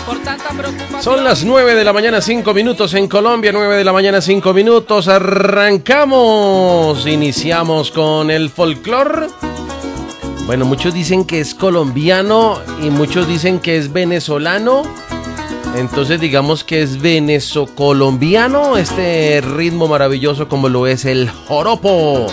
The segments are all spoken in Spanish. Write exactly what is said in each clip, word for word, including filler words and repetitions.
Son las nueve de la mañana, cinco minutos en Colombia, nueve de la mañana, cinco minutos. Arrancamos, iniciamos con el folclor. Bueno, muchos dicen que es colombiano y muchos dicen que es venezolano. Entonces digamos que es venezocolombiano este ritmo maravilloso como lo es el joropo.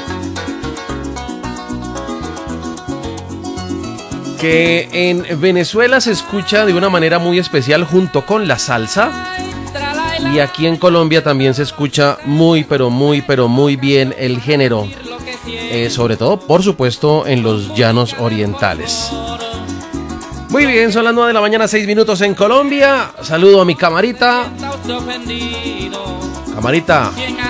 Que en Venezuela se escucha de una manera muy especial junto con la salsa. Y aquí en Colombia también se escucha muy, pero muy, pero muy bien el género. Eh, sobre todo, por supuesto, en los llanos orientales. Muy bien, son las nueve de la mañana, seis minutos en Colombia. Saludo a mi camarita. Camarita.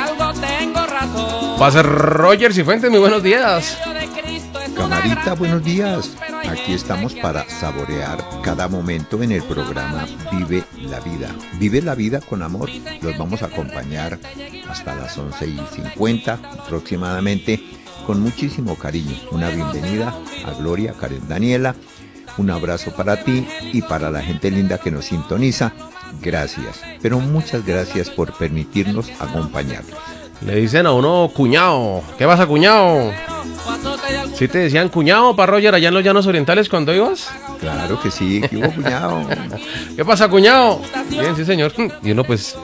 Pase Roger Cifuentes, muy buenos días. Camarita, buenos días. Aquí estamos para saborear cada momento en el programa Vive la Vida. Vive la Vida con amor. Los vamos a acompañar hasta las once y cincuenta aproximadamente con muchísimo cariño. Una bienvenida a Gloria, Karen Daniela. Un abrazo para ti y para la gente linda que nos sintoniza. Gracias, pero muchas gracias por permitirnos acompañarlos. Le dicen a uno cuñado. ¿Qué pasa, cuñado? ¿Sí te decían cuñado para Roger allá en los llanos orientales cuando ibas? Claro que sí, ¿qué hubo, cuñado? ¿Qué pasa, cuñado? Bien, sí, señor. Y uno, pues,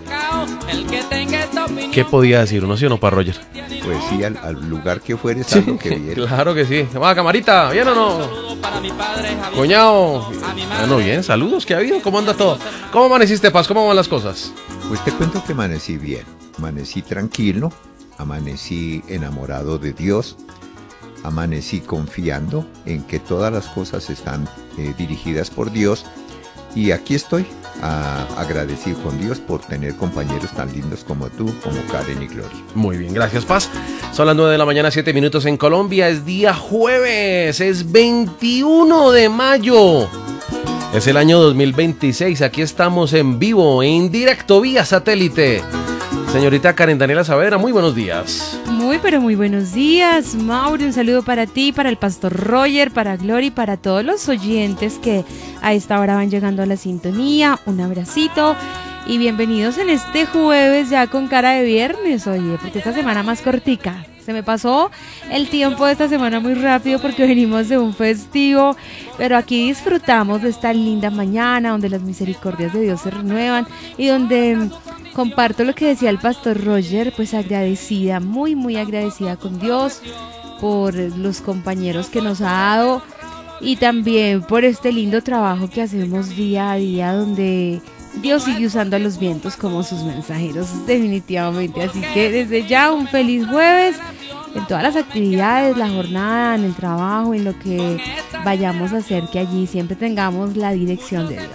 ¿qué podía decir uno, sí o no, para Roger? Pues sí, al, al lugar que fueres, sí, algo que viera. Claro que sí. Va, camarita, ¿bien o no? Cuñado. Bueno, bien, saludos, ¿qué ha habido? ¿Cómo anda todo? ¿Cómo amaneciste, Paz? ¿Cómo van las cosas? Pues te cuento que amanecí bien. Amanecí tranquilo, amanecí enamorado de Dios, amanecí confiando en que todas las cosas están eh, dirigidas por Dios y aquí estoy, a, agradecido con Dios por tener compañeros tan lindos como tú, como Karen y Gloria. Muy bien, gracias, Paz. Son las nueve de la mañana, siete minutos en Colombia, es día jueves, es veintiuno de mayo. Es el año dos mil veintiséis, aquí estamos en vivo, en directo, vía satélite. Señorita Karen Daniela Saavedra, muy buenos días. Muy, pero muy buenos días, Mauro. Un saludo para ti, para el pastor Roger, para Gloria y para todos los oyentes que a esta hora van llegando a la sintonía. Un abracito y bienvenidos en este jueves ya con cara de viernes, oye, porque esta semana más cortica. Se me pasó el tiempo de esta semana muy rápido porque venimos de un festivo, pero aquí disfrutamos de esta linda mañana donde las misericordias de Dios se renuevan y donde comparto lo que decía el pastor Roger, pues agradecida, muy muy agradecida con Dios por los compañeros que nos ha dado y también por este lindo trabajo que hacemos día a día donde Dios sigue usando a los vientos como sus mensajeros, definitivamente. Así que desde ya un feliz jueves en todas las actividades, la jornada, en el trabajo, en lo que vayamos a hacer, que allí siempre tengamos la dirección de Dios.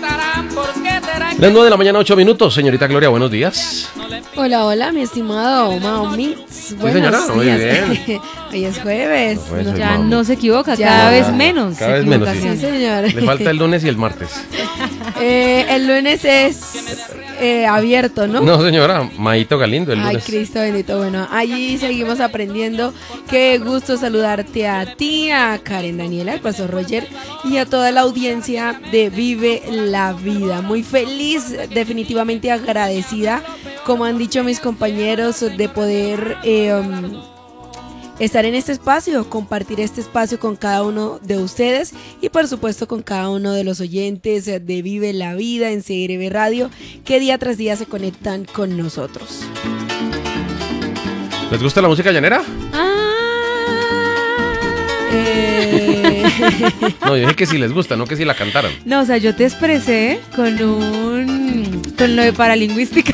Las nueve de la mañana, ocho minutos. Señorita Gloria, buenos días. Hola, hola, mi estimado Mao Mix. Buenos sí, señora, muy bien. Hoy es jueves. No, no, ya Mao. no se equivoca, ya, cada vez no, menos. Cada vez menos, sí. Sí, señor. Le falta el lunes y el martes. Eh, el lunes es eh, abierto, ¿no? No, señora, Maito Galindo el lunes. Ay, Cristo bendito. Bueno, allí seguimos aprendiendo. Qué gusto saludarte a ti, a Karen Daniela, al pastor Roger y a toda la audiencia de Vive la Vida. Muy feliz, definitivamente agradecida, como han dicho mis compañeros, de poder eh, um, estar en este espacio, compartir este espacio con cada uno de ustedes y por supuesto con cada uno de los oyentes de Vive la Vida en C R V Radio, que día tras día se conectan con nosotros. ¿Les gusta la música llanera? Ah. Eh... No, yo dije que si les gusta, no que si la cantaran. No, o sea, yo te expresé con un... con lo de paralingüística.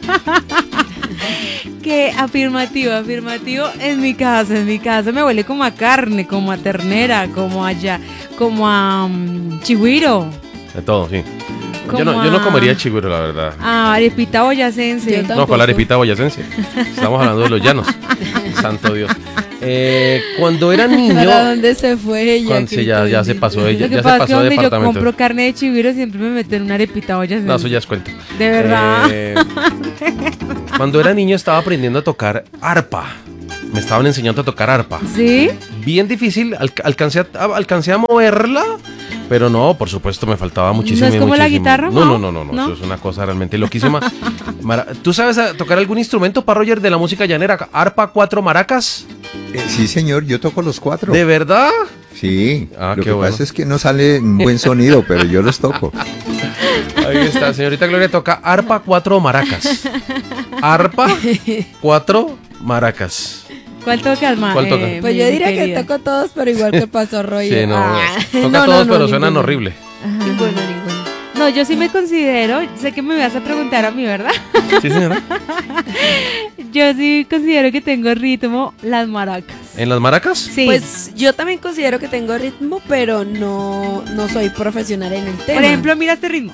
Que afirmativo, afirmativo, en mi casa, en mi casa me huele como a carne, como a ternera, como a ya, como a um, chigüiro. De todo, sí. Yo no, yo no comería chigüiro, la verdad. Ah, arepita boyacense. No, con la arepita boyacense. Estamos hablando de los llanos. Santo Dios. Eh, cuando era niño. ¿Para dónde se fue ella? Cuando, sí, ya, ya se pasó ella. Lo que ya pasa se pasó es que de donde yo departamento. compro carne de chigüiro siempre me meten en una arepita boyacense. No, eso ya es cuento. De verdad. Eh, cuando era niño estaba aprendiendo a tocar arpa. Me estaban enseñando a tocar arpa. ¿Sí? Bien difícil. Al, alcancé, a, alcancé a moverla. Pero no, por supuesto, me faltaba muchísimo. ¿No es como la muchísimo. guitarra, No, no, Mau? no, no, no, ¿No? eso es una cosa realmente loquísima. Mara- ¿Tú sabes a- tocar algún instrumento, Pa Roger, de la música llanera? ¿Arpa, cuatro maracas? Eh, sí, señor, yo toco los cuatro. ¿De verdad? Sí, Ah, lo qué que bueno. pasa es que no sale un buen sonido, pero yo los toco. Ahí está, señorita Gloria toca arpa, cuatro maracas. Arpa, cuatro maracas. ¿Cuál tocas, ma? ¿Cuál toca? Eh, Pues mi yo diría que querida? toco todos, pero igual que el pastor Roger. Sí, no, Ah, toca no, no, todos, no, pero suenan ninguno. horrible. Ajá. Ninguno, ninguno. No, yo sí me considero, sé que me vas a preguntar a mí, ¿verdad? Sí, señora. Yo sí considero que tengo ritmo las maracas. ¿En las maracas? Sí. Pues yo también considero que tengo ritmo, pero no, no soy profesional en el tema. por ejemplo, mira este ritmo.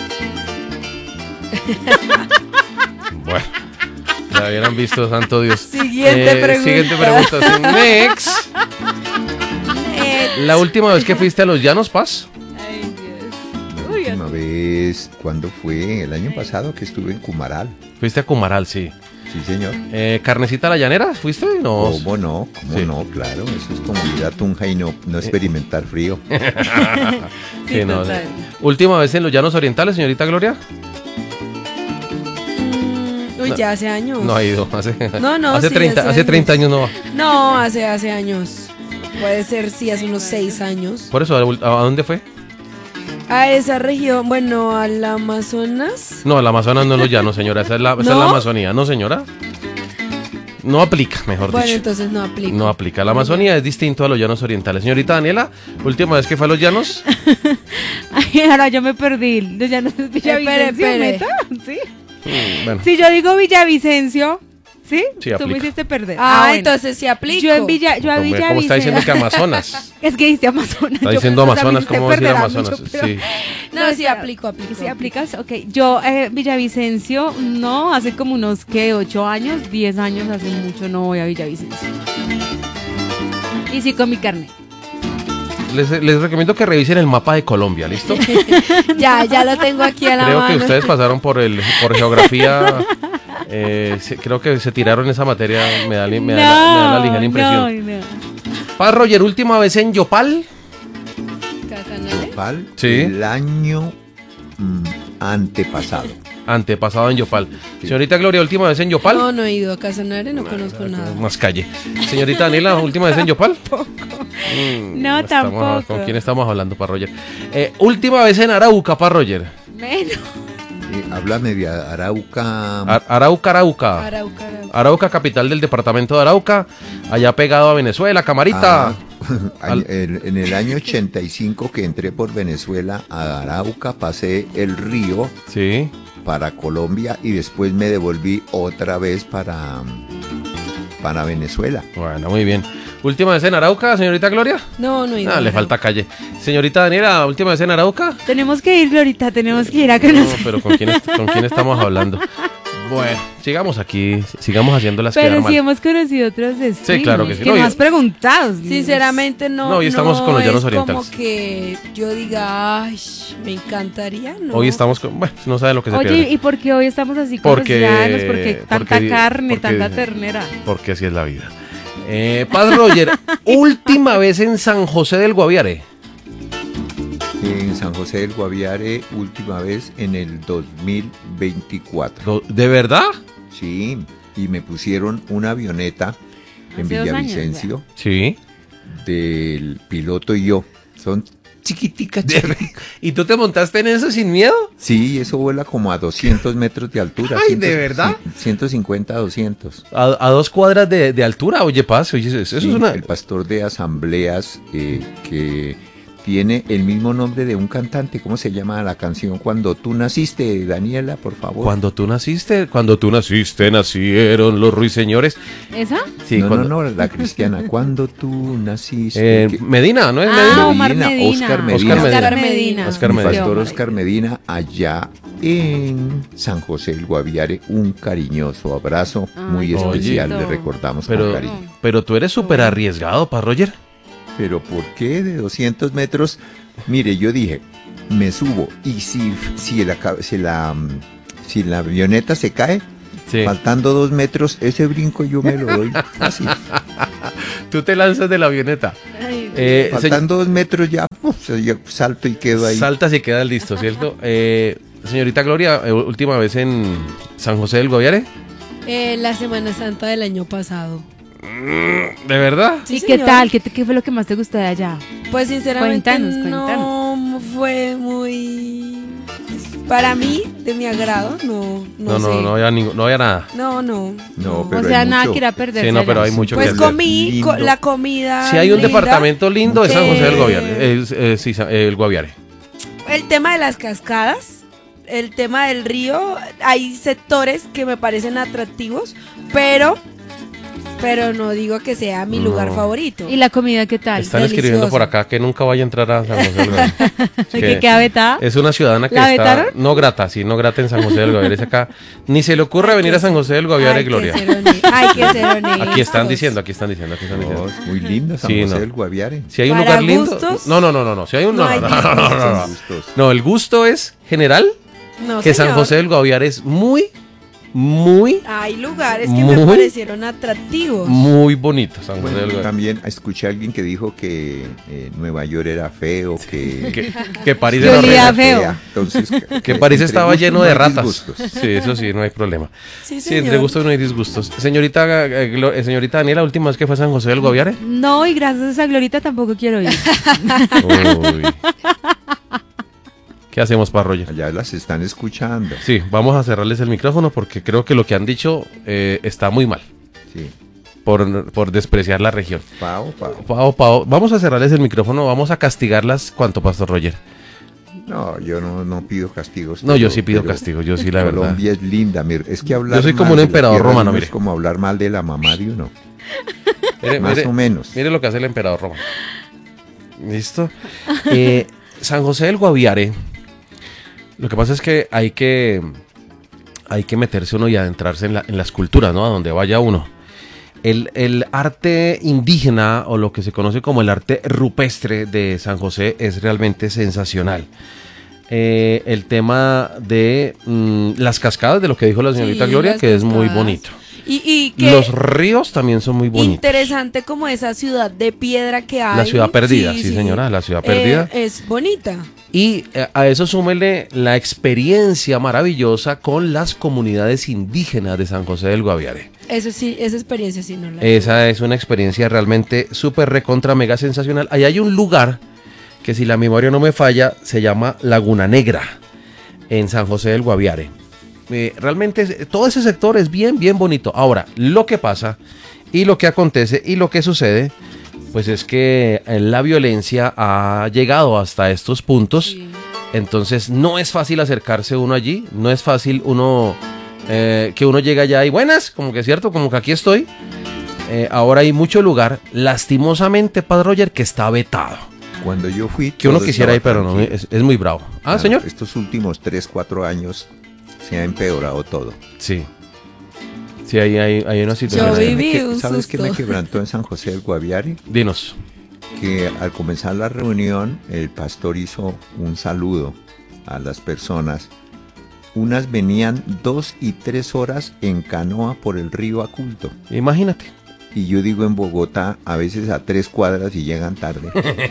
Bueno, la hubieran visto, santo Dios. Siguiente pregunta. Siguiente pregunta. sí, Next. Eh, La última vez que fuiste a los Llanos, Paz. Ay, Dios. La Uy, última vez, ¿cuándo fue? El año pasado que estuve en Cumaral. Fuiste a Cumaral, sí. Sí, señor. Eh, ¿Carnecita a la llanera? ¿Fuiste? No. ¿Cómo no? ¿Cómo Sí. no? Claro, eso es como ir a Tunja y no, no experimentar frío. sí, Sí, no, total. Última vez en los Llanos Orientales, señorita Gloria. Mm, Uy, ya hace años. No ha ido. Hace, No, no, hace, sí, treinta, hace hace treinta años años. no va. No, hace, hace años. Puede ser, sí, hace unos seis años. Por eso, ¿a, a dónde fue? A esa región, bueno, al Amazonas. No, el Amazonas no es los Llanos, señora. Esa es la, esa es la ¿No? Amazonía. No, señora. No aplica, mejor Bueno, dicho. entonces no aplica. No aplica. La Amazonía es distinto a los Llanos Orientales. Señorita Daniela, última vez que fue a los Llanos. Ay, ahora yo me perdí. Yo ya no es Villavicencio, espere. ¿neta? ¿Sí? Mm, bueno, Si yo digo Villavicencio, ¿sí? Sí, Tú me aplica. hiciste perder. Ah, bueno. entonces sí aplico. Yo en Villa, yo a como, Villavicencio. como está diciendo que Amazonas. Es que diste Amazonas. Está yo diciendo creo que Amazonas, también ¿cómo te decir perderá Amazonas? mucho, pero- Sí. No, sí espera. aplico, aplico. ¿Sí aplicas? Ok. Yo, eh, Villavicencio, no, hace como unos, ¿qué? ¿Ocho años? ¿Diez años? Hace mucho no voy a Villavicencio. Y sí con mi carne. Les, les recomiendo que revisen el mapa de Colombia, ¿listo? Ya, ya lo tengo aquí a la Creo mano. que ustedes pasaron por el por geografía. eh, se- creo que se tiraron esa materia. Me da, li- me da la, me da la ligera impresión. No, no. Paz Roger, última vez en Yopal. Casanare. Yopal, Sí. el año mm, antepasado. Antepasado en Yopal. Sí. Señorita Gloria, última vez en Yopal. No, no he ido a Casanare, no conozco nada. Más calle. Señorita Daniela, última vez en Yopal. Mm, No, estamos- tampoco. ¿Con quién estamos hablando, Paz Roger? Eh, última vez en Arauca, Paz Roger. Menos. Eh, háblame de Arauca. Ar- Arauca, Arauca. Arauca, Arauca. Arauca, capital del departamento de Arauca, allá pegado a Venezuela, Camarita. Ah, Al- en en el año ochenta y cinco que entré por Venezuela a Arauca, pasé el río Sí. para Colombia y después me devolví otra vez para, para Venezuela. Bueno, muy bien. Última vez en Arauca, señorita Gloria. No, no he ido. Ah, le a falta calle. Señorita Daniela, última vez en Arauca. Tenemos que ir, Glorita, tenemos que ir a No, conocer. pero ¿con quién, est- ¿con quién estamos hablando? Bueno, sigamos aquí, sigamos haciéndolas quedar Pero mal. sí hemos conocido otros destinos. claro que sí. Que No, no y- has preguntado. Sinceramente no. No, hoy estamos con los llanos es orientales. como que yo diga, ay, me encantaría, ¿no? Hoy estamos con... Bueno, no sabe lo que se Oye, pierde. ¿y por qué hoy estamos así con Porque- los llanos? ¿Por qué tanta porque- carne, porque- tanta ternera? Porque así es la vida. Eh, Paz Roger, última vez en San José del Guaviare. En San José del Guaviare, última vez en el dos mil veinticuatro. ¿De verdad? Sí, y me pusieron una avioneta en Hace dos años, Villavicencio Sí. del piloto y yo. Son chiquiticas, chiquiticas. ¿Y tú te montaste en eso sin miedo? Sí, eso vuela como a doscientos metros de altura. Ay, ¿de ciento- verdad? ciento cincuenta, doscientos. A, a dos cuadras de, de altura, oye, Paz, oye, eso, eso Sí, es una... El pastor de asambleas eh, que tiene el mismo nombre de un cantante. ¿Cómo se llama la canción? Cuando tú naciste, Daniela, por favor. Cuando tú naciste, cuando tú naciste, nacieron los ruiseñores. ¿Esa? Sí, no, cuando- no, no, la cristiana. Cuando tú naciste. Eh, que- Medina, ¿no es Ah, Medina? Omar Medina, Medina. Oscar Medina. Oscar Medina. Oscar Medina. Oscar Mi Medina. pastor Omar Oscar Medina, allá en San José del Guaviare, un cariñoso abrazo Ay, muy qué especial, bonito. le recordamos con Pero, cariño. pero tú eres súper arriesgado, Paz Roger. Pero ¿por qué de doscientos metros? Mire, yo dije, me subo y si, si, la, ca- si, la, mm, si la avioneta se cae, Sí. faltando dos metros, ese brinco yo me lo doy fácil. Tú te lanzas de la avioneta. Ay, Eh, Faltan dos metros ya, uf, yo salto y quedo ahí. Saltas y quedas listo, ¿cierto? Eh, señorita Gloria, eh, última vez en San José del Guaviare. Eh, la Semana Santa del año pasado. ¿De verdad? Sí, ¿Y qué señor. tal? ¿Qué, te- ¿Qué fue lo que más te gustó de allá? Pues sinceramente Cuéntanos, no fue muy... Para mí, de mi agrado, no, no, No, no, sé. no, había ningún- no había nada. No, no. No, pero O sea, hay nada mucho. que ir a perderse Sí, no, allá. pero hay mucho Pues que hacer. comí Lindo. co- la comida. Si hay un linda. departamento lindo es San José del Eh, Guaviare. Es, eh, sí, Sa- el Guaviare. El tema de las cascadas, el tema del río, hay sectores que me parecen atractivos, pero, pero no digo que sea mi No. lugar favorito. ¿Y la comida qué tal? Están delicioso. escribiendo por acá que nunca vaya a entrar a San José del Guaviare. ¿Que Que queda vetada? Es una ciudadana que ¿La está vetaron? no grata, sí, no grata en San José del Guaviare. Es acá. Ni se le ocurre Hay venir que a San José del Guaviare, Hay que Gloria. ser hone- Hay que ser honestos. Aquí están diciendo, aquí están diciendo, aquí están No, diciendo. es muy lindo San Sí, José no. del Guaviare. Si hay un Para lugar lindo. gustos, No, no, no, no, no. Si hay un no no, no, hay no, no, no, no, no. Gustos. No, el gusto es general No, que San señor. José del Guaviare es muy, muy, Hay lugares que me Muy- parecieron atractivos. muy bonito. San José del Bueno, Guaviare. también escuché a alguien que dijo que eh, Nueva York era feo, que, Que, que París Que era olía horrible. feo. fea. Entonces, Que París entre estaba gustos lleno no de hay ratas. disgustos. Sí, eso sí, no hay problema. Sí, Sí, entre señor. gustos no hay disgustos. Señorita, eh, Glo- eh, señorita Daniela, última vez que fue a San José del Guaviare. No, y gracias a Glorita tampoco quiero ir. Uy. ¿Qué hacemos para Roger? Allá las están escuchando. Sí, vamos a cerrarles el micrófono porque creo que lo que han dicho eh, está muy mal Sí. por, por despreciar la región. Pao, pao. Pao, Pao, vamos a cerrarles el micrófono, vamos a castigarlas. ¿Cuánto, Pastor Roger? No, yo no, no pido castigos. No, yo pero- sí pido pero castigo, yo sí, la verdad. Colombia es linda, mir- es que hablar Yo soy como mal un de la emperador tierra de romano, uno mire. Es como hablar mal de la mamá de uno, Mire, más mire- o menos. Mire lo que hace el emperador romano. ¿Listo? Eh, San José del Guaviare. Lo que pasa es que hay que hay que meterse uno y adentrarse en, la- en las culturas, ¿no? A donde vaya uno. El, el arte indígena, o lo que se conoce como el arte rupestre de San José, es realmente sensacional. Eh, el tema de mm, las cascadas, de lo que dijo la señorita Sí, Gloria, las que es muy cascadas. bonito. Y, y que Los ríos también son muy bonitos. interesante como esa ciudad de piedra que hay. La ciudad perdida, sí, señora, la ciudad perdida. Eh, es bonita. Y eh, a eso súmele la experiencia maravillosa con las comunidades indígenas de San José del Guaviare. Eso sí, esa experiencia sí no la Esa es una experiencia realmente súper recontra mega sensacional. Ahí hay un lugar que, si la memoria no me falla, se llama Laguna Negra, en San José del Guaviare. Eh, realmente es- todo ese sector es bien, bien bonito. Ahora, lo que pasa y lo que acontece y lo que sucede, pues es que eh, la violencia ha llegado hasta estos puntos. Sí. Entonces no es fácil acercarse uno allí, no es fácil uno eh, que uno llegue allá y buenas, como que es cierto, como que aquí estoy. Eh, ahora hay mucho lugar, lastimosamente, Padre Roger, que está vetado. Cuando yo fui... Que uno todo quisiera ir, estaba pero no, tranquilo. es, es muy bravo. Ah, Claro, señor. Estos últimos tres, cuatro años se ha empeorado todo. Sí. Sí, ahí hay, hay una situación. Yo ¿Sabes qué viví me que- un ¿Sabes qué me susto. quebrantó en San José del Guaviare? Dinos. Que al comenzar la reunión el pastor hizo un saludo a las personas. Unas venían dos y tres horas en canoa por el río a culto. Imagínate. Y yo digo en Bogotá a veces a tres cuadras y llegan tarde.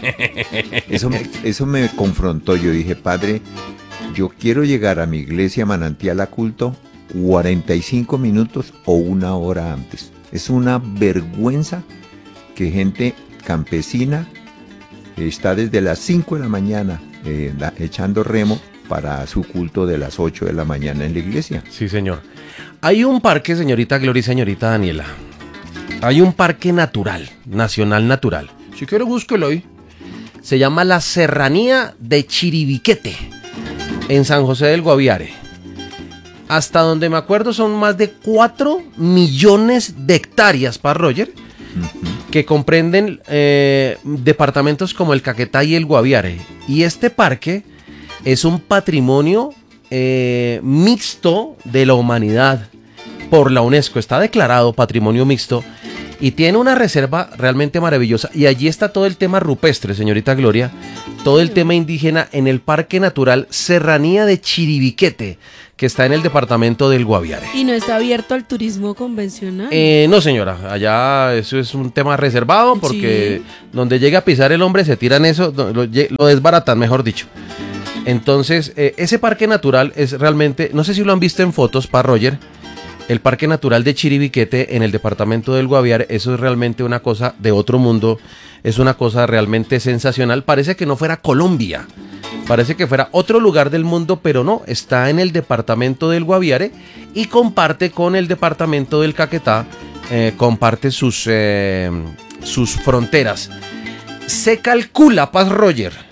Eso me, eso me confrontó. Yo dije, Padre, yo quiero llegar a mi iglesia manantial a culto cuarenta y cinco minutos o una hora antes. Es una vergüenza que gente campesina está desde las cinco de la mañana eh, la- echando remo para su culto de las ocho de la mañana en la iglesia. Sí, señor. Hay un parque, señorita Gloria y señorita Daniela. Hay un parque natural, nacional natural. Si quiere, búsquelo ahí. Se llama la Serranía de Chiribiquete, en San José del Guaviare. Hasta donde me acuerdo son más de cuatro millones de hectáreas, para Roger, Ujú. que comprenden eh, departamentos como el Caquetá y el Guaviare. Y este parque es un patrimonio eh, mixto de la humanidad por la UNESCO. Está declarado patrimonio mixto Y tiene una reserva realmente maravillosa. Y allí está todo el tema rupestre, señorita Gloria. Todo el tema indígena en el Parque Natural Serranía de Chiribiquete, que está en el departamento del Guaviare. ¿Y no está abierto al turismo convencional? Eh, no, señora. Allá eso es un tema reservado porque sí. Donde llega a pisar el hombre se tiran eso, lo, lo desbaratan, mejor dicho. Entonces, eh, ese parque natural es realmente, no sé si lo han visto en fotos, Pa Roger, el Parque Natural de Chiribiquete en el departamento del Guaviare, eso es realmente una cosa de otro mundo, es una cosa realmente sensacional, parece que no fuera Colombia, parece que fuera otro lugar del mundo, pero no, está en el departamento del Guaviare y comparte con el departamento del Caquetá, eh, comparte sus, eh, sus fronteras. Se calcula, Paz Roger,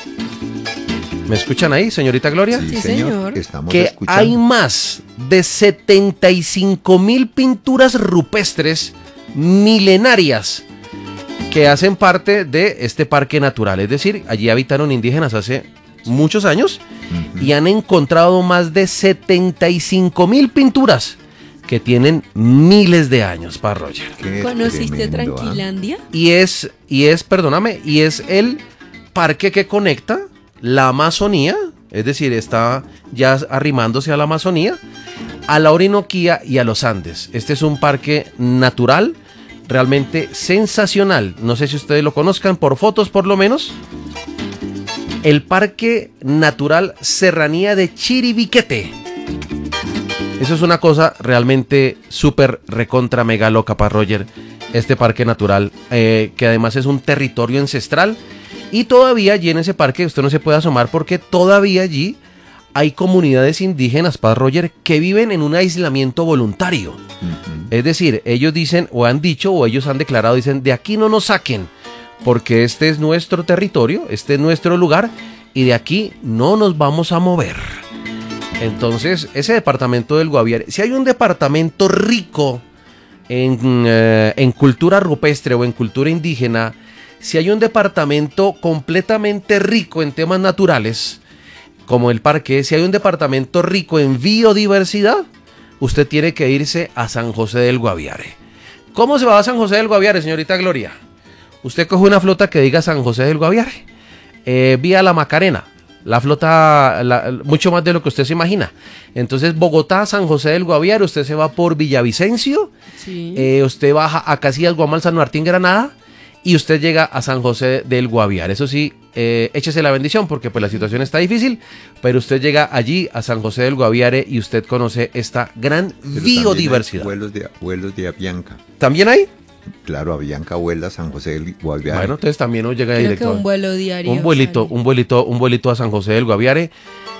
¿me escuchan ahí, señorita Gloria? Sí, Sí, señor. señor. Estamos Que escuchando. hay más de setenta y cinco mil pinturas rupestres milenarias que hacen parte de este parque natural. Es decir, allí habitaron indígenas hace muchos años uh-huh. y han encontrado más de setenta y cinco mil pinturas que tienen miles de años, Pa Roger. Qué ¿Conociste tremendo, Tranquilandia? Y es, y es, perdóname, y es el parque que conecta la Amazonía, es decir, está ya arrimándose a la Amazonía, a la Orinoquía y a los Andes. Este es un parque natural, realmente sensacional. No sé si ustedes lo conozcan por fotos por lo menos. El Parque Natural Serranía de Chiribiquete. Eso es una cosa realmente súper recontra mega loca, Pa Roger. Este parque natural, eh, que además es un territorio ancestral. Y todavía allí en ese parque usted no se puede asomar porque todavía allí hay comunidades indígenas, Pa Roger, que viven en un aislamiento voluntario. Uh-huh. Es decir, ellos dicen o han dicho o ellos han declarado, dicen, de aquí no nos saquen porque este es nuestro territorio, este es nuestro lugar y de aquí no nos vamos a mover. Entonces, ese departamento del Guaviare, si hay un departamento rico en, eh, en cultura rupestre o en cultura indígena, si hay un departamento completamente rico en temas naturales, como el parque, si hay un departamento rico en biodiversidad, usted tiene que irse a San José del Guaviare. ¿Cómo se va a San José del Guaviare, señorita Gloria? Usted coge una flota que diga San José del Guaviare, eh, vía la Macarena, la flota, la, mucho más de lo que usted se imagina. Entonces, Bogotá, San José del Guaviare, usted se va por Villavicencio, Sí. eh, usted baja a Casillas, Guamal, San Martín, Granada, y usted llega a San José del Guaviare. Eso sí, eh, échese la bendición porque pues la situación está difícil, pero usted llega allí a San José del Guaviare y usted conoce esta gran Pero biodiversidad. también hay vuelos de, vuelos de Avianca. ¿También hay? Claro, Avianca vuela a San José del Guaviare. Bueno, entonces también uno llega Creo directo. que un vuelo diario. Un vuelito, sale. un vuelito, un vuelito a San José del Guaviare.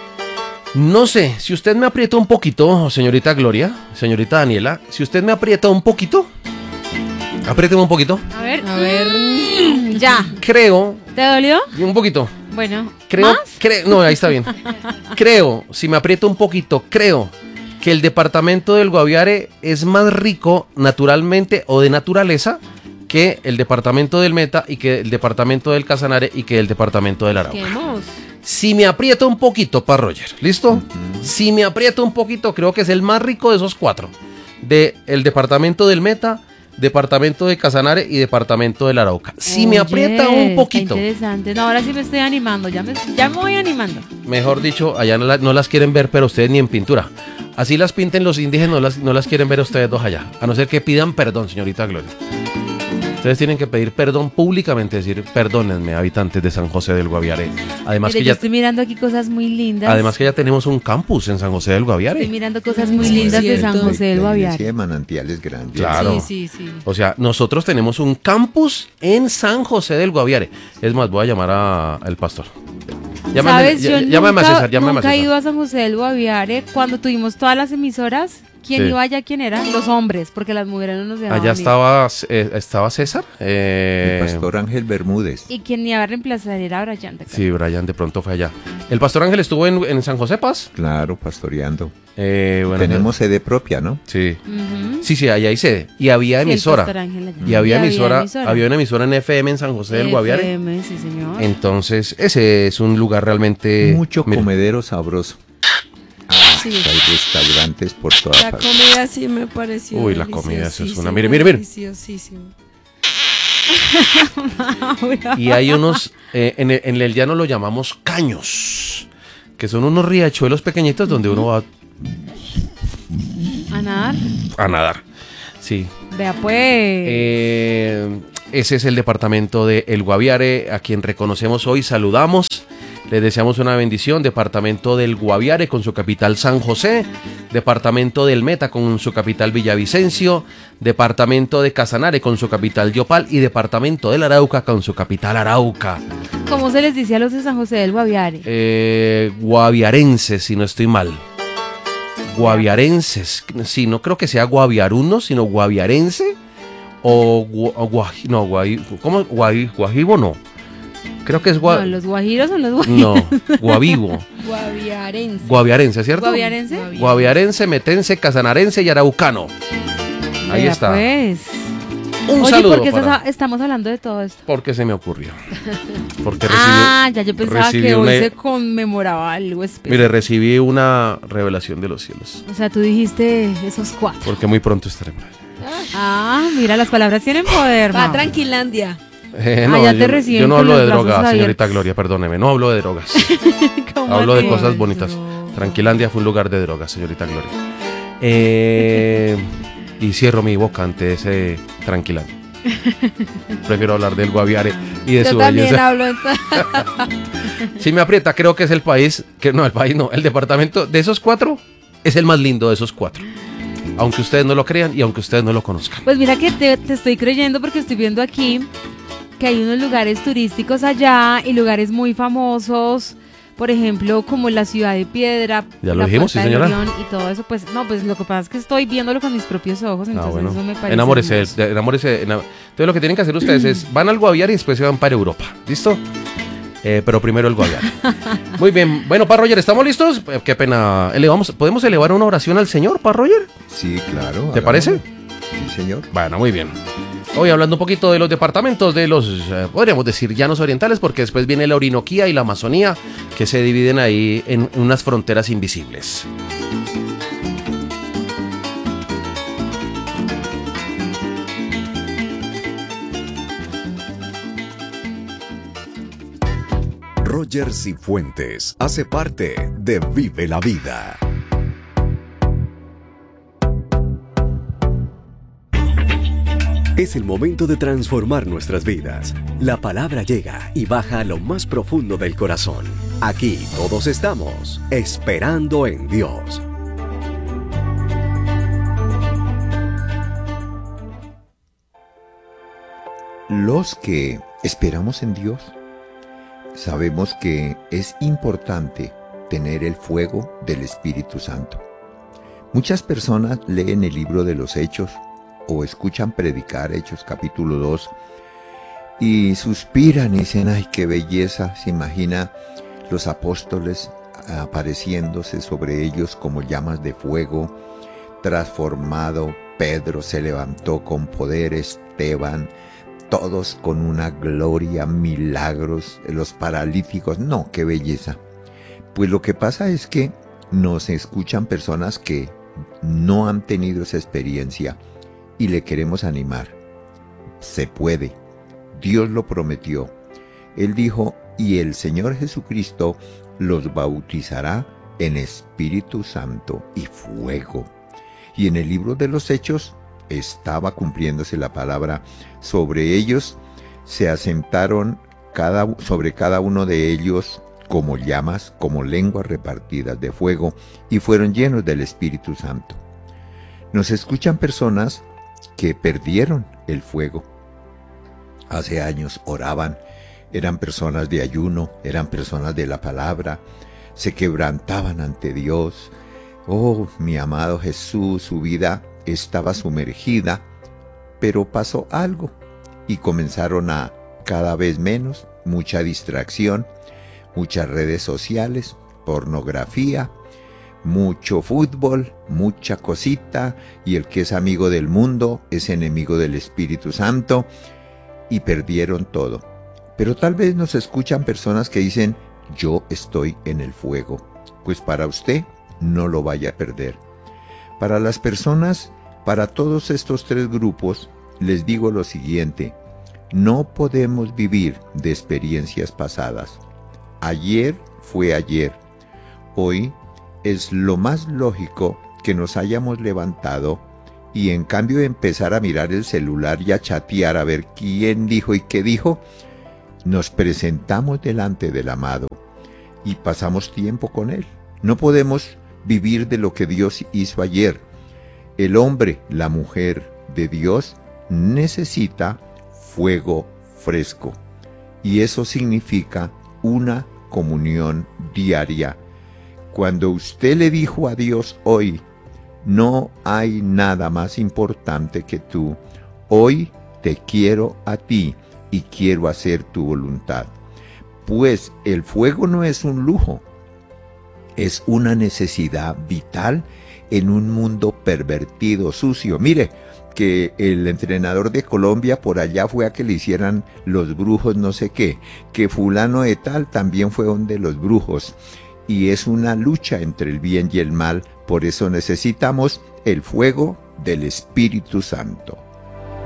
No sé, si usted me aprieta un poquito, señorita Gloria, señorita Daniela, si usted me aprieta un poquito, apriéteme un poquito. A ver, A ver. mm, ya. Creo, ¿Te dolió? un poquito. Bueno, Creo, ¿más? creo, no, ahí está bien. Creo, si me aprieto un poquito, creo que el departamento del Guaviare es más rico naturalmente o de naturaleza que el departamento del Meta y que el departamento del Casanare y que el departamento del Arauca. Quemos. Si me aprieto un poquito, Pa Roger, ¿listo? Ujú. Si me aprieto un poquito, creo que es el más rico de esos cuatro. De el departamento del Meta, departamento de Casanare y departamento del Arauca. Si me Oye, aprieta un está poquito, interesante. No, ahora sí me estoy animando. Ya me, ya me voy animando. mejor dicho, allá no, la- no las quieren ver, pero ustedes ni en pintura. Así las pinten los indígenas, no las, no las quieren ver ustedes dos allá. A no ser que pidan perdón, señorita Gloria. Ustedes tienen que pedir perdón públicamente, decir, perdónenme, habitantes de San José del Guaviare. Además Mire, que yo ya, estoy mirando aquí cosas muy lindas. además que ya tenemos un campus en San José del Estoy Guaviare. mirando cosas muy Sí, lindas de cierto. San José del La iglesia Guaviare. de Manantiales Grandes. Claro. Sí, sí, sí. O sea, nosotros tenemos un campus en San José del Guaviare. Es más, voy a llamar a- al pastor. Llámame, ¿Sabes? Yo ll- llámame a nunca, César, llámame a nunca he César. ido a San José del Guaviare. Cuando tuvimos todas las emisoras, ¿quién Sí. iba allá? ¿Quién era? Los hombres, porque las mujeres no nos dejaban Allá ir. estaba, eh, estaba César. eh, El pastor Ángel Bermúdez. Y quien iba a reemplazar era Brian. ¿te acuerdas? Sí, Brian de pronto fue allá. El pastor Ángel estuvo en, en San José Paz. Claro, pastoreando. Eh, bueno, Tenemos sede propia, ¿no? Sí. Ujú. Sí, sí, allá hay sede. Y había Sí, el emisora. pastor Ángel allá. Y había Y emisora, emisora. había una emisora en F M en San José del Guaviare. F M, sí, señor. Entonces, ese es un lugar realmente... Mucho mira, comedero sabroso. sí. Hay restaurantes por todas La partes. comida sí me pareció. Uy, la comida, eso es una- deliciosísima, mire, mire, mire. deliciosísimo. Y hay unos, eh, en, el, en el llano lo llamamos caños, que son unos riachuelos pequeñitos donde uno va A nadar. a nadar. Sí. Vea pues. Eh, ese es el departamento de El Guaviare, a quien reconocemos hoy, saludamos. Les deseamos una bendición. Departamento del Guaviare con su capital San José. Departamento del Meta con su capital Villavicencio. Departamento de Casanare con su capital Yopal. Y departamento del Arauca con su capital Arauca. ¿Cómo se les dice a los de San José del Guaviare? Eh, guaviarenses, si no estoy mal. Guaviarenses. Sí, no creo que sea guaviaruno, sino guaviarense. O, gua- o guaji- no, guaji- ¿cómo? Guaji- guajibo no. Creo que es gua- No, los guajiros son los guajiros. No, guavivo. Guaviarense. Guaviarense, ¿cierto? ¿Guaviarense? Guaviarense, metense, casanarense y araucano. Ahí Vea está. pues. Un Oye, saludo ¿por qué para- estás- estamos hablando de todo esto? Porque se me ocurrió. Porque recibí, Ah, ya yo pensaba recibí que hoy una- se conmemoraba algo especial. mire, recibí una revelación de los cielos. O sea, tú dijiste esos cuatro. Porque muy pronto estaré por allá. Ah, mira, las palabras tienen poder, Va, Mau. Tranquilandia. Eh, Ah, ya te yo, reciben yo no con hablo los de brazos drogas, señorita abiertos. Gloria, perdóneme. No hablo de drogas. ¿Cómo Hablo de así? cosas bonitas. Tranquilandia fue un lugar de drogas, señorita Gloria. Eh, y cierro mi boca ante ese Tranquilandia. Prefiero hablar del Guaviare y de Yo su también belleza. hablo entonces. Si me aprieta, creo que es el país, que no, el país no, el departamento de esos cuatro es el más lindo de esos cuatro. Aunque ustedes no lo crean y aunque ustedes no lo conozcan. Pues mira que te, te estoy creyendo porque estoy viendo aquí que hay unos lugares turísticos allá y lugares muy famosos, por ejemplo, como la Ciudad de Piedra, Ya lo la dijimos, sí, Puerta del señora. Orión y todo eso. Pues no, pues lo que pasa es que estoy viéndolo con mis propios ojos, entonces Ah, bueno. eso me parece Enamórese, hermoso. enamórese. enam- Entonces lo que tienen que hacer ustedes es, van al Guaviare y después se van para Europa. ¿Listo? Eh, pero primero el Guaviare. Muy bien. Bueno, Pa Roger, ¿estamos listos? Eh, qué pena. Elevamos, ¿podemos elevar una oración al Señor, Pa Roger? Sí, claro. ¿Te hagámoslo. parece? Sí, señor. Bueno, muy bien. Hoy hablando un poquito de los departamentos de los, eh, podríamos decir, llanos orientales, porque después viene la Orinoquía y la Amazonía, que se dividen ahí en, en unas fronteras invisibles. Roger Cifuentes hace parte de Vive la Vida. Es el momento de transformar nuestras vidas. La palabra llega y baja a lo más profundo del corazón. Aquí todos estamos esperando en Dios. Los que esperamos en Dios, sabemos que es importante tener el fuego del Espíritu Santo. Muchas personas leen el libro de los Hechos o escuchan predicar Hechos capítulo dos y suspiran y dicen, ay, qué belleza, se imagina los apóstoles apareciéndose sobre ellos como llamas de fuego, transformado, Pedro se levantó con poder, Esteban, todos con una gloria, milagros, los paralíticos, no, qué belleza. Pues lo que pasa es que nos escuchan personas que no han tenido esa experiencia y le queremos animar. Se puede, Dios lo prometió. Él dijo, y el Señor Jesucristo los bautizará en Espíritu Santo y fuego. Y en el libro de los Hechos estaba cumpliéndose la palabra. Sobre ellos se asentaron cada, sobre cada uno de ellos como llamas, como lenguas repartidas de fuego, y fueron llenos del Espíritu Santo. Nos escuchan personas que perdieron el fuego. Hace años oraban, eran personas de ayuno, eran personas de la palabra, se quebrantaban ante Dios. Oh, mi amado Jesús, su vida estaba sumergida, pero pasó algo y comenzaron a cada vez menos, mucha distracción, muchas redes sociales, pornografía, mucho fútbol, mucha cosita, y el que es amigo del mundo es enemigo del Espíritu Santo, y perdieron todo. Pero tal vez nos escuchan personas que dicen, yo estoy en el fuego. Pues para usted no lo vaya a perder. Para las personas, para todos estos tres grupos, les digo lo siguiente: no podemos vivir de experiencias pasadas. Ayer fue ayer. Hoy es lo más lógico que nos hayamos levantado y en cambio de empezar a mirar el celular y a chatear a ver quién dijo y qué dijo, nos presentamos delante del amado y pasamos tiempo con él. No podemos vivir de lo que Dios hizo ayer. El hombre, la mujer de Dios necesita fuego fresco, y eso significa una comunión diaria. Cuando usted le dijo a Dios hoy: no hay nada más importante que tú, hoy te quiero a ti y quiero hacer tu voluntad. Pues el fuego no es un lujo, es una necesidad vital en un mundo pervertido, sucio. Mire, que el entrenador de Colombia por allá fue a que le hicieran los brujos no sé qué, que fulano de tal también fue donde los brujos. Y es una lucha entre el bien y el mal, por eso necesitamos el fuego del Espíritu Santo.